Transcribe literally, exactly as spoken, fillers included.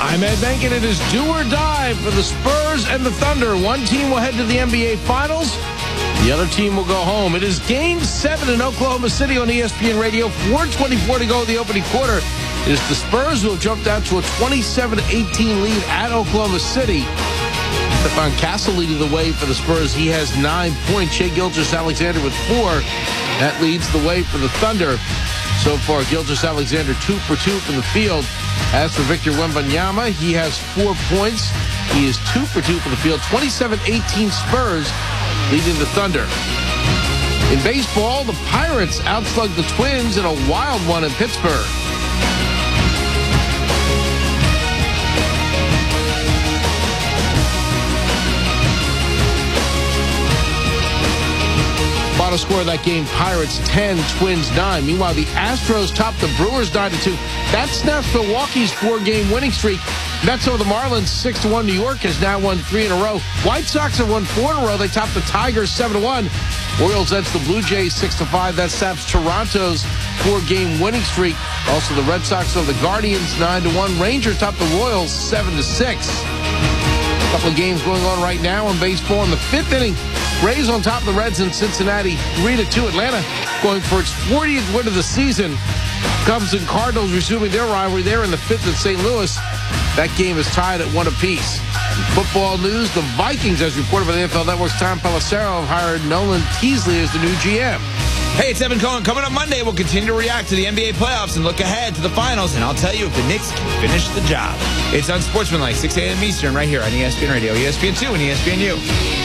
I'm Ed Benkin. It is do or die for the Spurs and the Thunder. One team will head to the N B A Finals. The other team will go home. It is Game seven in Oklahoma City on E S P N Radio. four twenty-four to go in the opening quarter. It is the Spurs who have jumped out to a twenty-seven to eighteen lead at Oklahoma City. Stephon Castle leading the way for the Spurs. He has nine points. Shai Gilgeous-Alexander with four. That leads the way for the Thunder. So far, Gilgeous-Alexander two for two from the field. As for Victor Wembanyama, he has four points. He is two for two from the field. twenty-seven eighteen Spurs leading the Thunder. In baseball, the Pirates outslugged the Twins in a wild one in Pittsburgh. Final score of that game, Pirates ten, Twins nine. Meanwhile, the Astros topped the Brewers nine to two. That snaps Milwaukee's four-game winning streak. Mets over the Marlins six to one. New York has now won three in a row. White Sox have won four in a row. They topped the Tigers seven to one. Orioles edge the Blue Jays six to five. That saps Toronto's four-game winning streak. Also, the Red Sox over the Guardians nine to one. Rangers topped the Royals seven to six. A couple of games going on right now in baseball. In the fifth inning, Rays on top of the Reds in Cincinnati, three to two. Atlanta going for its fortieth win of the season. Cubs and Cardinals resuming their rivalry there in the fifth at Saint Louis. That game is tied at one apiece. In football news, the Vikings, as reported by the N F L Network's Tom Pelissero, have hired Nolan Teasley as the new G M. Hey, it's Evan Cohen. Coming up Monday, we'll continue to react to the N B A playoffs and look ahead to the finals, and I'll tell you if the Knicks can finish the job. It's Unsportsmanlike, six a.m. Eastern, right here on E S P N Radio, E S P N two, and E S P N U.